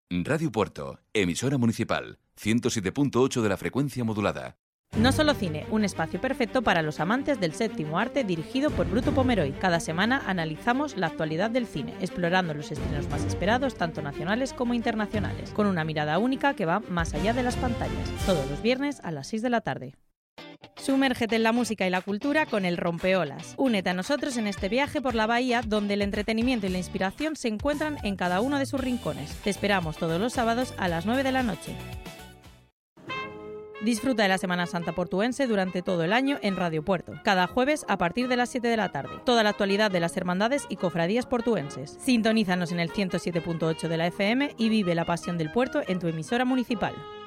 Radio Puerto, emisora municipal, 107.8 de la frecuencia modulada. No Solo Cine, un espacio perfecto para los amantes del séptimo arte dirigido por Bruto Pomeroy. Cada semana analizamos la actualidad del cine, explorando los estrenos más esperados, tanto nacionales como internacionales, con una mirada única que va más allá de las pantallas. Todos los viernes a las 6 de la tarde. Sumérgete en la música y la cultura con El Rompeolas. Únete a nosotros en este viaje por la bahía donde el entretenimiento y la inspiración se encuentran en cada uno de sus rincones. Te esperamos todos los sábados a las 9 de la noche. Disfruta de la Semana Santa portuense durante todo el año en Radio Puerto, cada jueves a partir de las 7 de la tarde. Toda la actualidad de las hermandades y cofradías portuenses. Sintonízanos en el 107.8 de la FM y vive la pasión del puerto en tu emisora municipal.